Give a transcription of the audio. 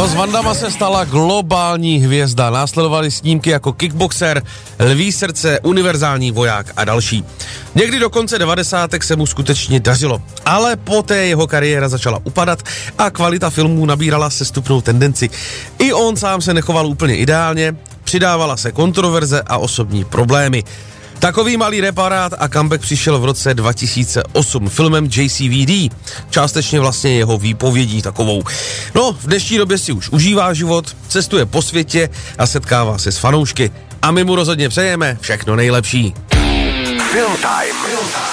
z Van Damme se stala globální hvězda. Následovaly snímky jako Kickboxer, Lví srdce, Univerzální voják a další. Někdy do konce 90. se mu skutečně dařilo, ale poté jeho kariéra začala upadat a kvalita filmů nabírala sestupnou tendenci. I on sám se nechoval úplně ideálně, přidávala se kontroverze a osobní problémy. Takový malý reparát a comeback přišel v roce 2008 filmem JCVD, částečně vlastně jeho výpovědí takovou. No, v dnešní době si už užívá život, cestuje po světě a setkává se s fanoušky. A my mu rozhodně přejeme všechno nejlepší. Film Time.